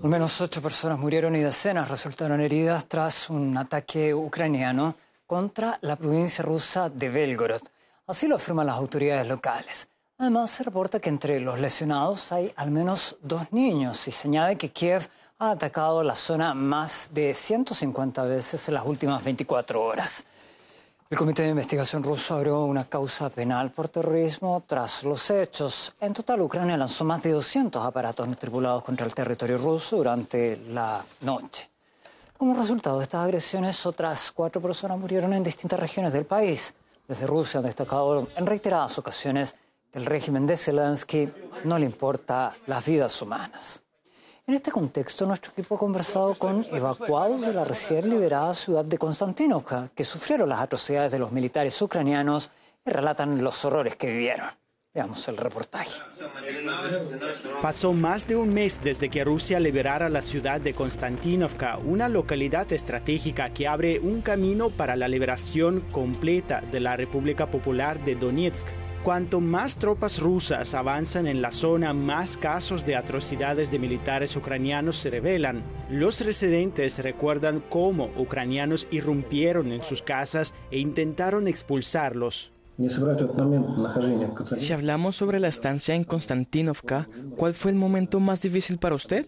Al menos 8 personas murieron y decenas resultaron heridas tras un ataque ucraniano contra la provincia rusa de Belgorod. Así lo afirman las autoridades locales. Además, se reporta que entre los lesionados hay al menos 2 niños y se añade que Kiev ha atacado la zona más de 150 veces en las últimas 24 horas. El Comité de Investigación ruso abrió una causa penal por terrorismo tras los hechos. En total, Ucrania lanzó más de 200 aparatos no tripulados contra el territorio ruso durante la noche. Como resultado de estas agresiones, otras 4 personas murieron en distintas regiones del país. Desde Rusia han destacado en reiteradas ocasiones que el régimen de Zelensky no le importa las vidas humanas. En este contexto, nuestro equipo ha conversado con evacuados de la recién liberada ciudad de Konstantinovka, que sufrieron las atrocidades de los militares ucranianos y relatan los horrores que vivieron. Veamos el reportaje. Pasó más de un mes desde que Rusia liberara la ciudad de Konstantinovka, una localidad estratégica que abre un camino para la liberación completa de la República Popular de Donetsk. Cuanto más tropas rusas avanzan en la zona, más casos de atrocidades de militares ucranianos se revelan. Los residentes recuerdan cómo ucranianos irrumpieron en sus casas e intentaron expulsarlos. Si hablamos sobre la estancia en Konstantinovka, ¿cuál fue el momento más difícil para usted?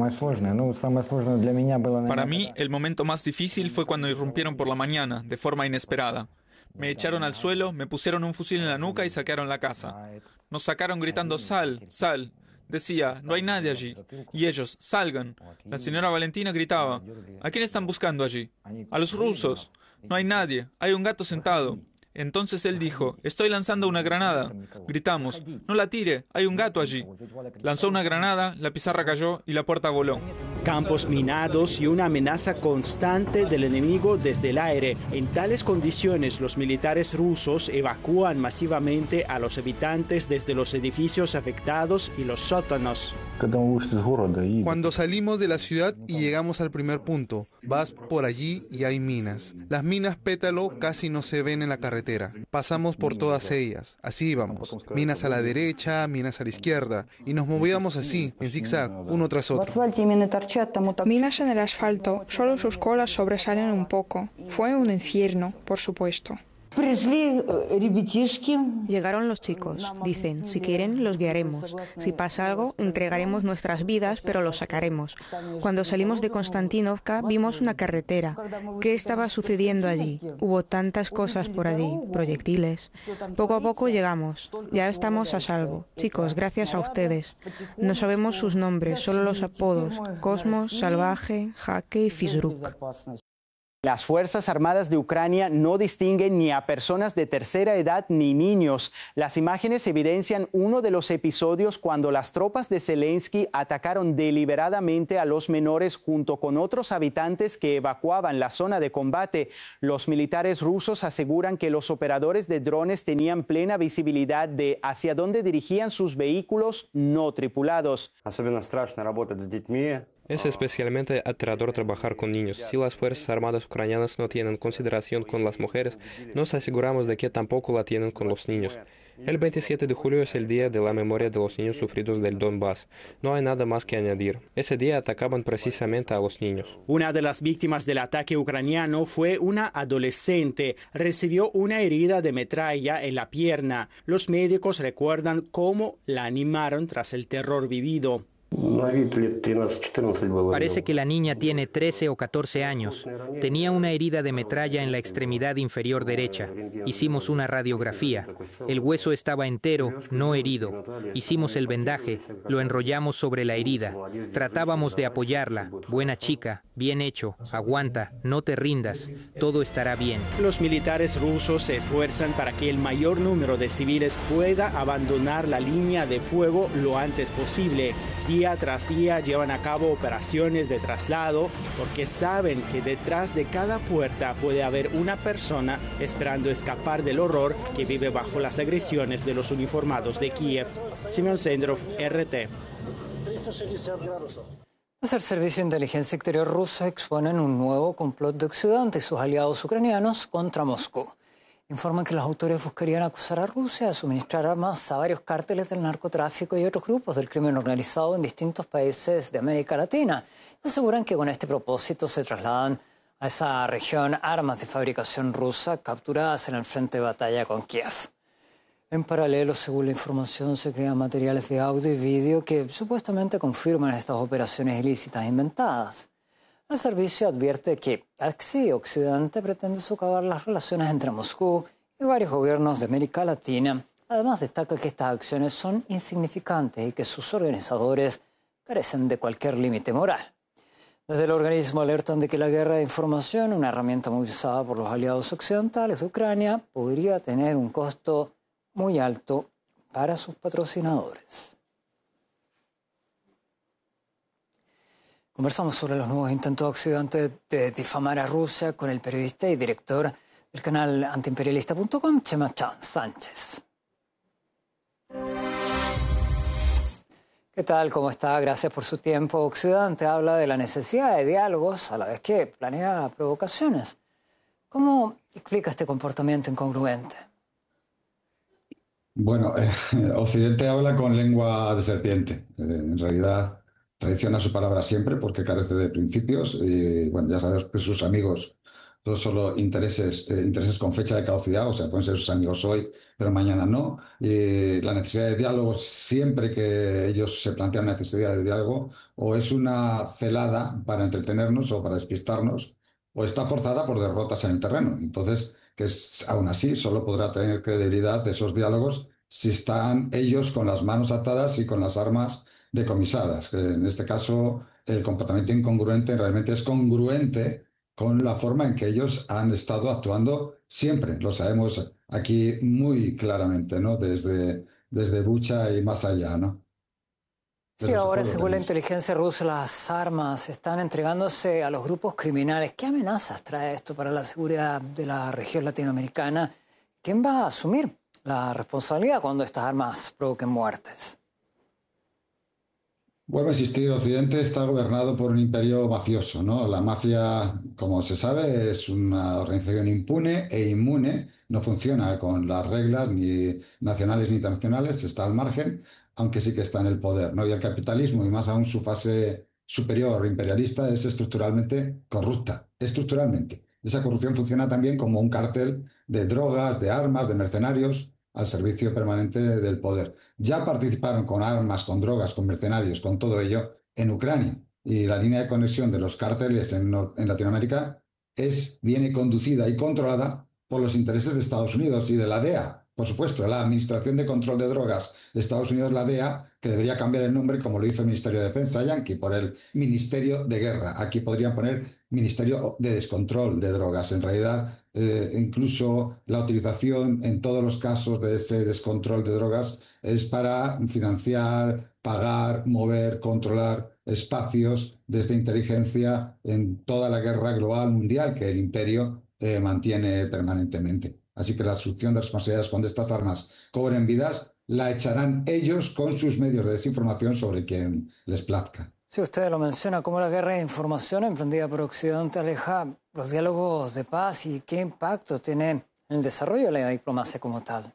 Para mí, el momento más difícil fue cuando irrumpieron por la mañana, de forma inesperada. Me echaron al suelo, me pusieron un fusil en la nuca y saquearon la casa. Nos sacaron gritando «Sal, sal». Decía «No hay nadie allí». Y ellos «Salgan». La señora Valentina gritaba «¿A quién están buscando allí?» «A los rusos». «No hay nadie, hay un gato sentado». Entonces él dijo «Estoy lanzando una granada». Gritamos «No la tire, hay un gato allí». Lanzó una granada, la pizarra cayó y la puerta voló. Campos minados y una amenaza constante del enemigo desde el aire. En tales condiciones, los militares rusos evacúan masivamente a los habitantes desde los edificios afectados y los sótanos. Cuando salimos de la ciudad y llegamos al primer punto, vas por allí y hay minas. Las minas Pétalo casi no se ven en la carretera. Pasamos por todas ellas. Así íbamos. Minas a la derecha, minas a la izquierda. Y nos movíamos así, en zigzag, uno tras otro. Minas en el asfalto, solo sus colas sobresalen un poco. Fue un infierno, por supuesto. Llegaron los chicos. Dicen, si quieren, los guiaremos. Si pasa algo, entregaremos nuestras vidas, pero los sacaremos. Cuando salimos de Konstantinovka, vimos una carretera. ¿Qué estaba sucediendo allí? Hubo tantas cosas por allí, proyectiles. Poco a poco llegamos. Ya estamos a salvo. Chicos, gracias a ustedes. No sabemos sus nombres, solo los apodos. Cosmos, Salvaje, Jaque y Fizruk. Las Fuerzas Armadas de Ucrania no distinguen ni a personas de tercera edad ni niños. Las imágenes evidencian uno de los episodios cuando las tropas de Zelensky atacaron deliberadamente a los menores junto con otros habitantes que evacuaban la zona de combate. Los militares rusos aseguran que los operadores de drones tenían plena visibilidad de hacia dónde dirigían sus vehículos no tripulados. Es especialmente aterrador trabajar con niños. Si las Fuerzas Armadas ucranianas no tienen consideración con las mujeres, nos aseguramos de que tampoco la tienen con los niños. El 27 de julio es el día de la memoria de los niños sufridos del Donbass. No hay nada más que añadir. Ese día atacaban precisamente a los niños. Una de las víctimas del ataque ucraniano fue una adolescente. Recibió una herida de metralla en la pierna. Los médicos recuerdan cómo la animaron tras el terror vivido. Parece que la niña tiene 13 o 14 años. Tenía una herida de metralla en la extremidad inferior derecha. Hicimos una radiografía. El hueso estaba entero, no herido. Hicimos el vendaje, lo enrollamos sobre la herida. Tratábamos de apoyarla. Buena chica, bien hecho, aguanta, no te rindas, todo estará bien. Los militares rusos se esfuerzan para que el mayor número de civiles pueda abandonar la línea de fuego lo antes posible. Día tras día llevan a cabo operaciones de traslado porque saben que detrás de cada puerta puede haber una persona esperando escapar del horror que vive bajo las agresiones de los uniformados de Kiev. Simeon Sendrov, RT. El Servicio de Inteligencia Exterior ruso exponen un nuevo complot de Occidente y sus aliados ucranianos contra Moscú. informan que las autoridades buscarían acusar a Rusia de suministrar armas a varios cárteles del narcotráfico y otros grupos del crimen organizado en distintos países de América Latina. Y aseguran que con este propósito se trasladan a esa región armas de fabricación rusa capturadas en el frente de batalla con Kiev. En paralelo, según la información, se crean materiales de audio y vídeo que supuestamente confirman estas operaciones ilícitas inventadas. El servicio advierte que así Occidente pretende socavar las relaciones entre Moscú y varios gobiernos de América Latina. Además, destaca que estas acciones son insignificantes y que sus organizadores carecen de cualquier límite moral. Desde el organismo alertan de que la guerra de información, una herramienta muy usada por los aliados occidentales de Ucrania, podría tener un costo muy alto para sus patrocinadores. Conversamos sobre los nuevos intentos de Occidente de difamar a Rusia con el periodista y director del canal antiimperialista.com, Chema Sánchez. ¿Qué tal? ¿Cómo está? Gracias por su tiempo. Occidente habla de la necesidad de diálogos a la vez que planea provocaciones. ¿Cómo explica este comportamiento incongruente? Bueno, Occidente habla con lengua de serpiente. En realidad traiciona su palabra siempre porque carece de principios. Bueno, ya sabes que sus amigos, todos solo intereses con fecha de caducidad, o sea, pueden ser sus amigos hoy, pero mañana no. La necesidad de diálogo, siempre que ellos se plantean necesidad de diálogo, o es una celada para entretenernos o para despistarnos, o está forzada por derrotas en el terreno. Entonces, aún así, solo podrá tener credibilidad de esos diálogos si están ellos con las manos atadas y con las armas decomisadas. En este caso, el comportamiento incongruente realmente es congruente con la forma en que ellos han estado actuando siempre. Lo sabemos aquí muy claramente, ¿no? Desde Bucha y más allá, ¿no? Sí, ahora según la inteligencia rusa, las armas están entregándose a los grupos criminales. ¿Qué amenazas trae esto para la seguridad de la región latinoamericana? ¿Quién va a asumir la responsabilidad cuando estas armas provoquen muertes? Vuelvo a insistir, Occidente está gobernado por un imperio mafioso, ¿no? La mafia, como se sabe, es una organización impune e inmune, no funciona con las reglas ni nacionales ni internacionales, está al margen, aunque sí que está en el poder, ¿no? Y el capitalismo, y más aún su fase superior imperialista, es estructuralmente corrupta, estructuralmente. Esa corrupción funciona también como un cártel de drogas, de armas, de mercenarios, al servicio permanente del poder. Ya participaron con armas, con drogas, con mercenarios, con todo ello en Ucrania. Y la línea de conexión de los cárteles en Latinoamérica viene conducida y controlada por los intereses de Estados Unidos y de la DEA. Por supuesto, la Administración de Control de Drogas de Estados Unidos, la DEA, que debería cambiar el nombre, como lo hizo el Ministerio de Defensa yanqui, por el Ministerio de Guerra. Aquí podrían poner Ministerio de Descontrol de Drogas. En realidad, incluso la utilización en todos los casos de ese descontrol de drogas es para financiar, pagar, mover, controlar espacios desde inteligencia en toda la guerra global mundial que el imperio mantiene permanentemente. Así que la asunción de responsabilidades cuando estas armas cobren vidas la echarán ellos con sus medios de desinformación sobre quien les plazca. Sí, usted lo menciona, cómo la guerra de información emprendida por Occidente aleja los diálogos de paz y qué impacto tiene en el desarrollo de la diplomacia como tal.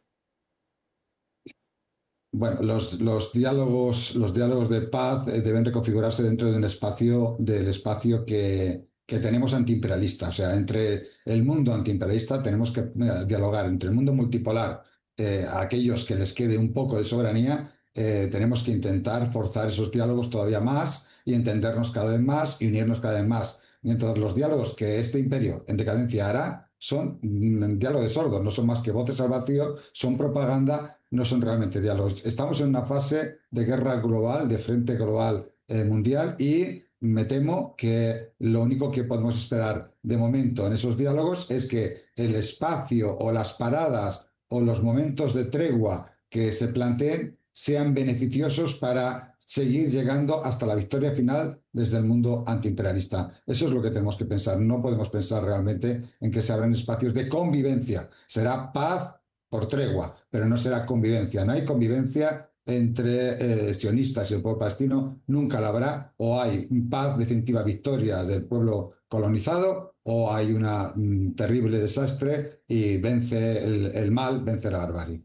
Bueno, los diálogos de paz deben reconfigurarse dentro de un espacio, del espacio que tenemos antiimperialista. O sea, entre el mundo antiimperialista tenemos que dialogar. Entre el mundo multipolar, a aquellos que les quede un poco de soberanía, tenemos que intentar forzar esos diálogos todavía más y entendernos cada vez más y unirnos cada vez más. Mientras los diálogos que este imperio en decadencia hará son diálogos sordos, no son más que voces al vacío, son propaganda, no son realmente diálogos. Estamos en una fase de guerra global, de frente global mundial, y me temo que lo único que podemos esperar de momento en esos diálogos es que el espacio o las paradas o los momentos de tregua que se planteen sean beneficiosos para seguir llegando hasta la victoria final desde el mundo antiimperialista. Eso es lo que tenemos que pensar. No podemos pensar realmente en que se abran espacios de convivencia. Será paz por tregua, pero no será convivencia. No hay convivencia entre sionistas y el pueblo palestino, nunca la habrá. O hay paz, definitiva victoria del pueblo colonizado, o hay un terrible desastre y vence el mal, vence la barbarie.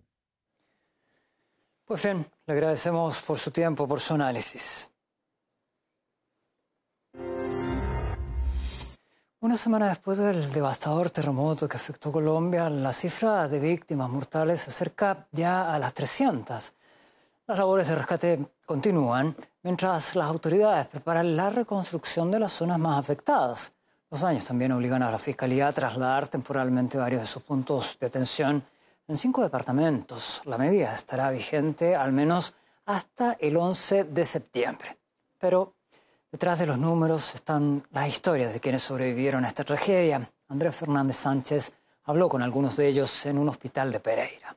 Pues bien, le agradecemos por su tiempo, por su análisis. Una semana después del devastador terremoto que afectó Colombia, la cifra de víctimas mortales se acerca ya a las 300. Las labores de rescate continúan mientras las autoridades preparan la reconstrucción de las zonas más afectadas. Los daños también obligan a la Fiscalía a trasladar temporalmente varios de sus puntos de atención en 5 departamentos. La medida estará vigente al menos hasta el 11 de septiembre. Pero detrás de los números están las historias de quienes sobrevivieron a esta tragedia. Andrés Fernández Sánchez habló con algunos de ellos en un hospital de Pereira.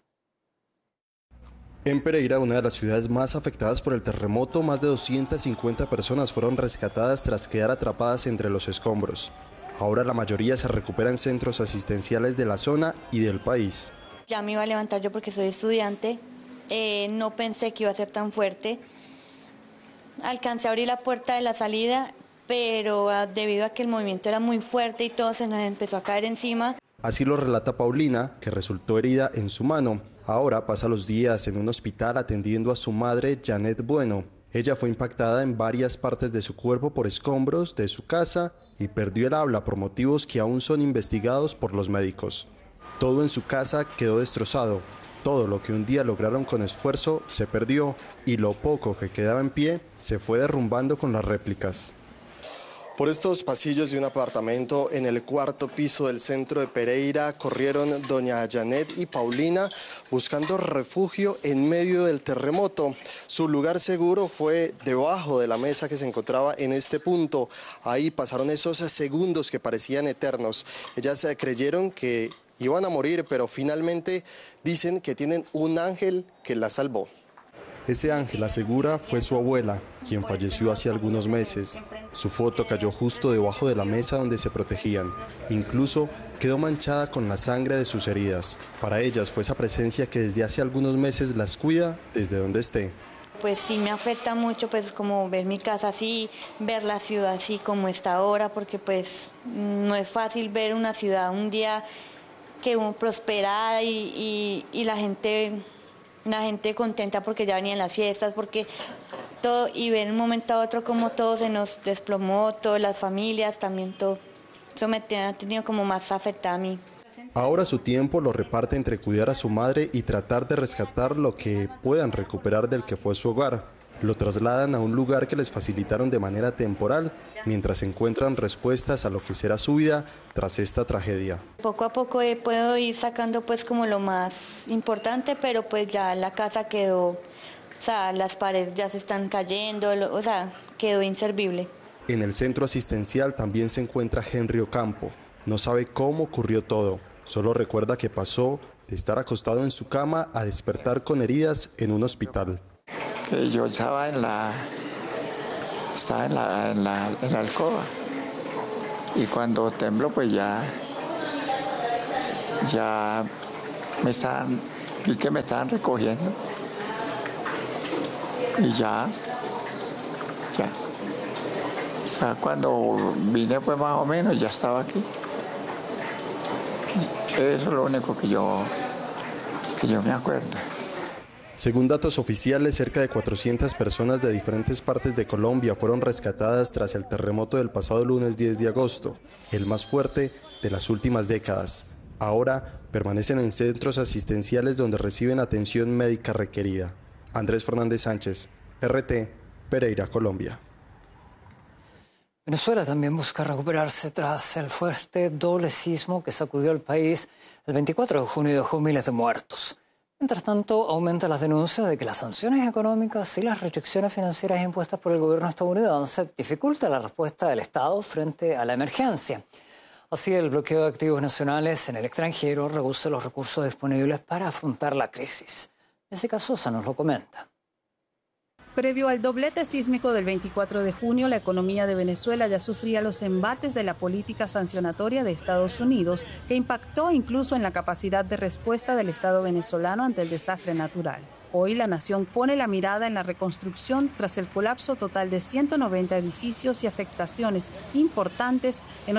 En Pereira, una de las ciudades más afectadas por el terremoto, más de 250 personas fueron rescatadas tras quedar atrapadas entre los escombros. Ahora la mayoría se recupera en centros asistenciales de la zona y del país. Ya me iba a levantar yo porque soy estudiante, no pensé que iba a ser tan fuerte. Alcancé a abrir la puerta de la salida, pero debido a que el movimiento era muy fuerte y todo se nos empezó a caer encima. Así lo relata Paulina, que resultó herida en su mano. Ahora pasa los días en un hospital atendiendo a su madre, Janet Bueno. Ella fue impactada en varias partes de su cuerpo por escombros de su casa y perdió el habla por motivos que aún son investigados por los médicos. Todo en su casa quedó destrozado. Todo lo que un día lograron con esfuerzo se perdió y lo poco que quedaba en pie se fue derrumbando con las réplicas. Por estos pasillos de un apartamento en el 4º piso del centro de Pereira corrieron doña Janet y Paulina buscando refugio en medio del terremoto. Su lugar seguro fue debajo de la mesa que se encontraba en este punto. Ahí pasaron esos segundos que parecían eternos. Ellas creyeron que iban a morir, pero finalmente dicen que tienen un ángel que las salvó. Ese ángel, asegura, fue su abuela, quien falleció hace algunos meses. Su foto cayó justo debajo de la mesa donde se protegían. Incluso quedó manchada con la sangre de sus heridas. Para ellas fue esa presencia que desde hace algunos meses las cuida desde donde esté. Pues sí me afecta mucho, pues como ver mi casa así, ver la ciudad así como está ahora, porque pues no es fácil ver una ciudad un día que prosperada y la gente contenta porque ya venían las fiestas, porque todo, y ver de un momento a otro como todo se nos desplomó, todas las familias, también todo. Eso me ha tenido como más afectada a mí. Ahora su tiempo lo reparte entre cuidar a su madre y tratar de rescatar lo que puedan recuperar del que fue su hogar. Lo trasladan a un lugar que les facilitaron de manera temporal, mientras encuentran respuestas a lo que será su vida tras esta tragedia. Poco a poco puedo ir sacando pues como lo más importante, pero pues ya la casa quedó, o sea, las paredes ya se están cayendo, o sea, quedó inservible. En el centro asistencial también se encuentra Henry Ocampo. No sabe cómo ocurrió todo, solo recuerda que pasó de estar acostado en su cama a despertar con heridas en un hospital. Que yo estaba en la alcoba y cuando tembló pues ya vi que me estaban recogiendo y ya o sea, cuando vine pues más o menos ya estaba aquí. Eso es lo único que yo me acuerdo. Según datos oficiales, cerca de 400 personas de diferentes partes de Colombia fueron rescatadas tras el terremoto del pasado lunes 10 de agosto, el más fuerte de las últimas décadas. Ahora permanecen en centros asistenciales donde reciben atención médica requerida. Andrés Fernández Sánchez, RT, Pereira, Colombia. Venezuela también busca recuperarse tras el fuerte doble sismo que sacudió el país el 24 de junio y dejó miles de muertos. Mientras tanto, aumentan las denuncias de que las sanciones económicas y las restricciones financieras impuestas por el gobierno estadounidense dificultan la respuesta del Estado frente a la emergencia. Así, el bloqueo de activos nacionales en el extranjero reduce los recursos disponibles para afrontar la crisis. Jessica Sosa nos lo comenta. Previo al doblete sísmico del 24 de junio, la economía de Venezuela ya sufría los embates de la política sancionatoria de Estados Unidos, que impactó incluso en la capacidad de respuesta del Estado venezolano ante el desastre natural. Hoy la nación pone la mirada en la reconstrucción tras el colapso total de 190 edificios y afectaciones importantes en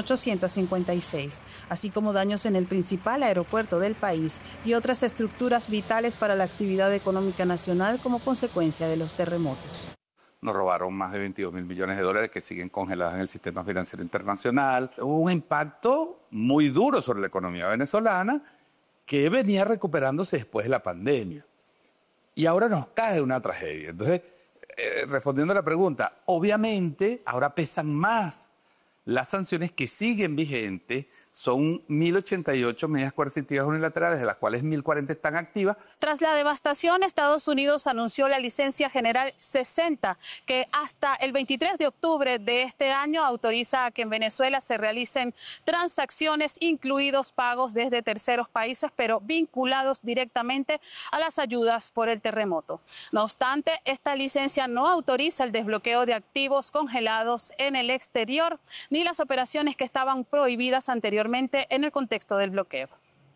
856, así como daños en el principal aeropuerto del país y otras estructuras vitales para la actividad económica nacional como consecuencia de los terremotos. Nos robaron más de 22.000 millones de dólares que siguen congelados en el sistema financiero internacional. Hubo un impacto muy duro sobre la economía venezolana que venía recuperándose después de la pandemia. Y ahora nos cae una tragedia. Entonces, respondiendo a la pregunta, obviamente ahora pesan más las sanciones que siguen vigentes. Son 1.088 medidas coercitivas unilaterales, de las cuales 1.040 están activas. Tras la devastación, Estados Unidos anunció la licencia general 60, que hasta el 23 de octubre de este año autoriza a que en Venezuela se realicen transacciones, incluidos pagos desde terceros países, pero vinculados directamente a las ayudas por el terremoto. No obstante, esta licencia no autoriza el desbloqueo de activos congelados en el exterior, ni las operaciones que estaban prohibidas anteriormente en el contexto del bloqueo.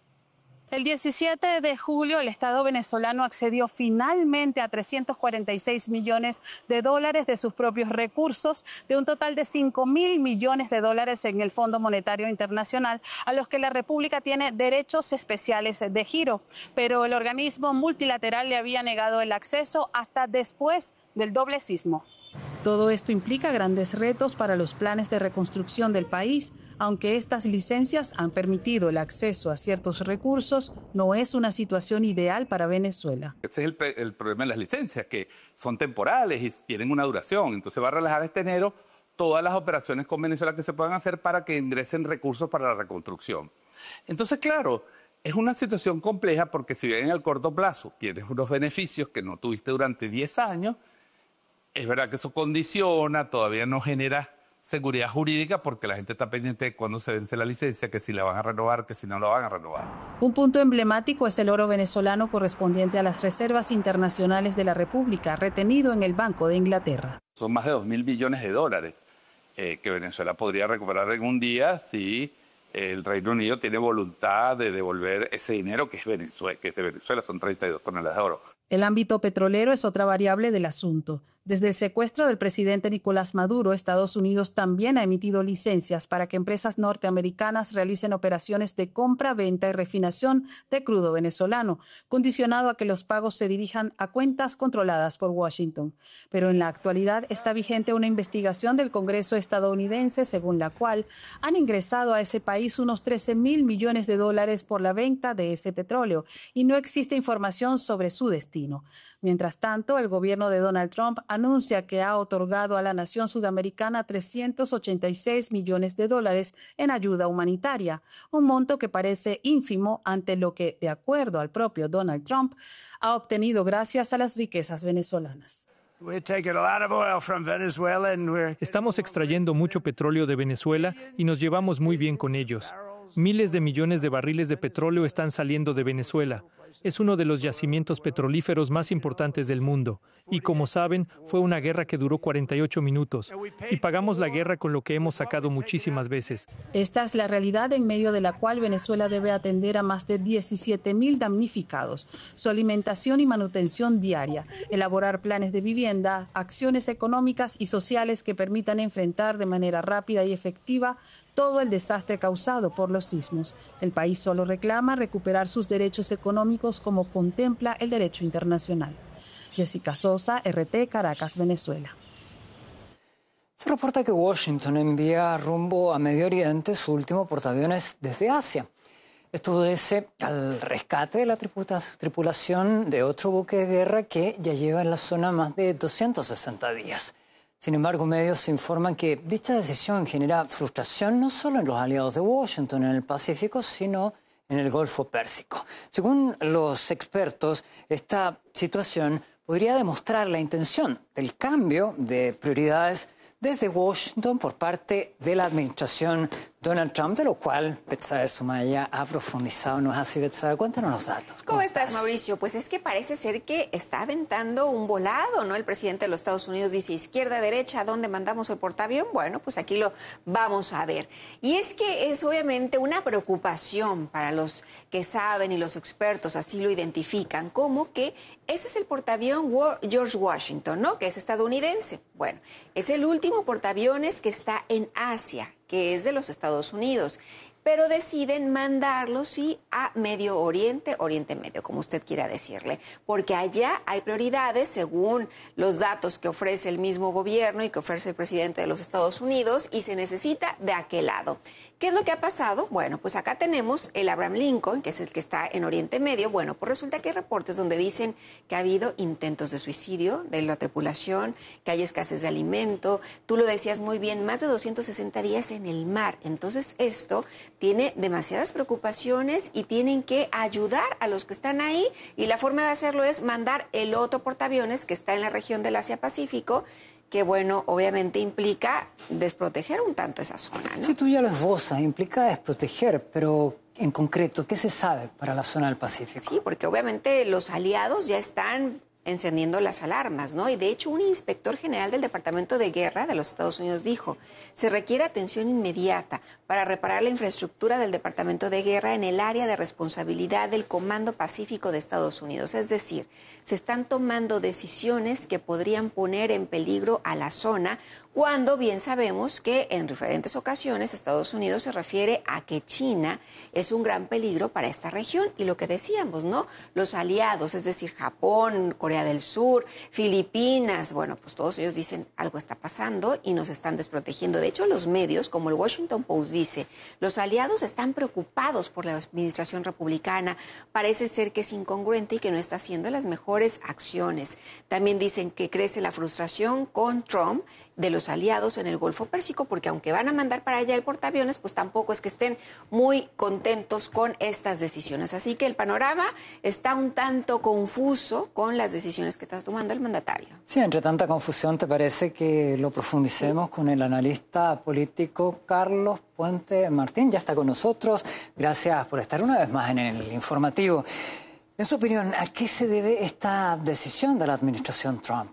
El 17 de julio, el Estado venezolano accedió finalmente a 346 millones de dólares de sus propios recursos, de un total de 5.000 millones de dólares en el Fondo Monetario Internacional, a los que la República tiene derechos especiales de giro. Pero el organismo multilateral le había negado el acceso hasta después del doble sismo. Todo esto implica grandes retos para los planes de reconstrucción del país. Aunque estas licencias han permitido el acceso a ciertos recursos, no es una situación ideal para Venezuela. Este es el problema de las licencias, que son temporales y tienen una duración. Entonces va a relajar este enero todas las operaciones con Venezuela que se puedan hacer para que ingresen recursos para la reconstrucción. Entonces, claro, es una situación compleja porque si bien en el corto plazo tienes unos beneficios que no tuviste durante 10 años, es verdad que eso condiciona, todavía no genera seguridad jurídica porque la gente está pendiente de cuándo se vence la licencia, que si la van a renovar, que si no la van a renovar. Un punto emblemático es el oro venezolano correspondiente a las reservas internacionales de la República, retenido en el Banco de Inglaterra. Son más de 2.000 billones de dólares que Venezuela podría recuperar en un día si el Reino Unido tiene voluntad de devolver ese dinero que es de Venezuela, son 32 toneladas de oro. El ámbito petrolero es otra variable del asunto. Desde el secuestro del presidente Nicolás Maduro, Estados Unidos también ha emitido licencias para que empresas norteamericanas realicen operaciones de compra, venta y refinación de crudo venezolano, condicionado a que los pagos se dirijan a cuentas controladas por Washington. Pero en la actualidad está vigente una investigación del Congreso estadounidense según la cual han ingresado a ese país unos 13.000 millones de dólares por la venta de ese petróleo y no existe información sobre su destino. Mientras tanto, el gobierno de Donald Trump anuncia que ha otorgado a la nación sudamericana 386 millones de dólares en ayuda humanitaria, un monto que parece ínfimo ante lo que, de acuerdo al propio Donald Trump, ha obtenido gracias a las riquezas venezolanas. Estamos extrayendo mucho petróleo de Venezuela y nos llevamos muy bien con ellos. Miles de millones de barriles de petróleo están saliendo de Venezuela. Es uno de los yacimientos petrolíferos más importantes del mundo. Y como saben, fue una guerra que duró 48 minutos. Y pagamos la guerra con lo que hemos sacado muchísimas veces. Esta es la realidad en medio de la cual Venezuela debe atender a más de 17.000 damnificados, su alimentación y manutención diaria, elaborar planes de vivienda, acciones económicas y sociales que permitan enfrentar de manera rápida y efectiva todo el desastre causado por los sismos. El país solo reclama recuperar sus derechos económicos como contempla el derecho internacional. Jessica Sosa, RT, Caracas, Venezuela. Se reporta que Washington envía rumbo a Medio Oriente su último portaaviones desde Asia. Esto obedece al rescate de la tripulación de otro buque de guerra que ya lleva en la zona más de 260 días. Sin embargo, medios informan que dicha decisión genera frustración no solo en los aliados de Washington en el Pacífico, sino en el Golfo Pérsico. Según los expertos, esta situación podría demostrar la intención del cambio de prioridades desde Washington por parte de la administración Donald Trump, de lo cual Betsabe Sumaya ha profundizado. ¿No es así, Betsabe? Cuéntanos los datos. ¿Cómo estás, Mauricio? Pues es que parece ser que está aventando un volado, ¿no? El presidente de los Estados Unidos dice izquierda, derecha, ¿a dónde mandamos el portaavión? Bueno, pues aquí lo vamos a ver. Y es que es obviamente una preocupación para los que saben y los expertos así lo identifican, como que ese es el portaavión George Washington, ¿no? Que es estadounidense. Bueno, es el último portaaviones que está en Asia, que es de los Estados Unidos, pero deciden mandarlo, sí, a Medio Oriente, Oriente Medio, como usted quiera decirle, porque allá hay prioridades según los datos que ofrece el mismo gobierno y que ofrece el presidente de los Estados Unidos, y se necesita de aquel lado. ¿Qué es lo que ha pasado? Bueno, pues acá tenemos el Abraham Lincoln, que es el que está en Oriente Medio. Bueno, pues resulta que hay reportes donde dicen que ha habido intentos de suicidio de la tripulación, que hay escasez de alimento. Tú lo decías muy bien, más de 260 días en el mar. Entonces esto tiene demasiadas preocupaciones y tienen que ayudar a los que están ahí. Y la forma de hacerlo es mandar el otro portaaviones que está en la región del Asia-Pacífico, que, bueno, obviamente implica desproteger un tanto esa zona, ¿no? Sí, tú ya lo esbozas, implica desproteger, pero en concreto, ¿qué se sabe para la zona del Pacífico? Sí, porque obviamente los aliados ya están encendiendo las alarmas, ¿no? Y de hecho un inspector general del Departamento de Guerra de los Estados Unidos dijo, se requiere atención inmediata para reparar la infraestructura del Departamento de Guerra en el área de responsabilidad del Comando Pacífico de Estados Unidos. Es decir, se están tomando decisiones que podrían poner en peligro a la zona, cuando bien sabemos que en diferentes ocasiones Estados Unidos se refiere a que China es un gran peligro para esta región. Y lo que decíamos, ¿no? Los aliados, es decir, Japón, Corea del Sur, Filipinas, bueno, pues todos ellos dicen algo está pasando y nos están desprotegiendo. De hecho, los medios, como el Washington Post dice, los aliados están preocupados por la administración republicana. Parece ser que es incongruente y que no está haciendo las mejores acciones. También dicen que crece la frustración con Trump de los aliados en el Golfo Pérsico, porque aunque van a mandar para allá el portaaviones, pues tampoco es que estén muy contentos con estas decisiones. Así que el panorama está un tanto confuso con las decisiones que está tomando el mandatario. Sí, entre tanta confusión, ¿te parece que lo profundicemos con el analista político Carlos Puente Martín? Ya está con nosotros. Gracias por estar una vez más en el informativo. En su opinión, ¿a qué se debe esta decisión de la administración Trump?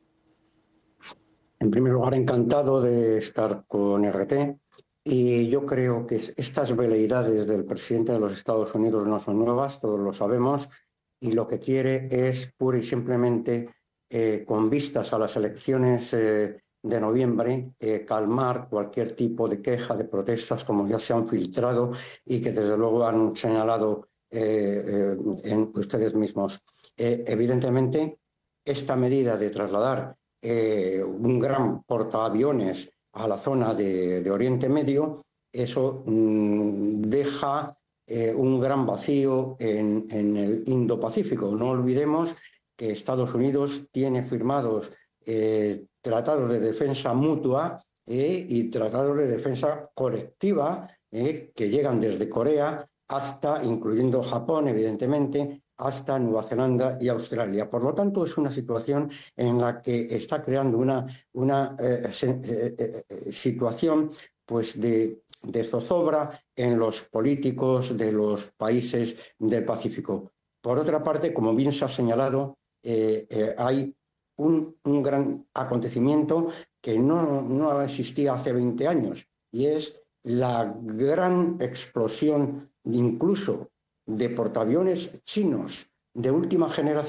En primer lugar, encantado de estar con RT, y yo creo que estas veleidades del presidente de los Estados Unidos no son nuevas, todos lo sabemos, y lo que quiere es pura y simplemente, con vistas a las elecciones de noviembre, calmar cualquier tipo de queja, de protestas, como ya se han filtrado y que desde luego han señalado en ustedes mismos. Evidentemente, esta medida de trasladar un gran portaaviones a la zona de Oriente Medio, eso deja un gran vacío en el Indo-Pacífico. No olvidemos que Estados Unidos tiene firmados tratados de defensa mutua y tratados de defensa colectiva que llegan desde Corea hasta, incluyendo Japón, evidentemente, hasta Nueva Zelanda y Australia. Por lo tanto, es una situación en la que está creando una situación pues de zozobra en los políticos de los países del Pacífico. Por otra parte, como bien se ha señalado, hay un gran acontecimiento que no existía hace 20 años, y es la gran explosión incluso de portaaviones chinos de última generación